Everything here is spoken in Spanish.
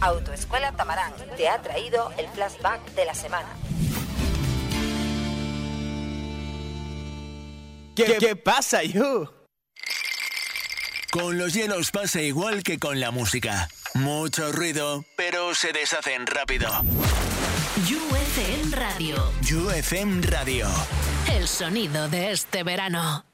Autoescuela Tamarán te ha traído el flashback de la semana. ¿Qué pasa, you? Con los hielos pasa igual que con la música. Mucho ruido, pero se deshacen rápido. UFM Radio. UFM Radio. El sonido de este verano.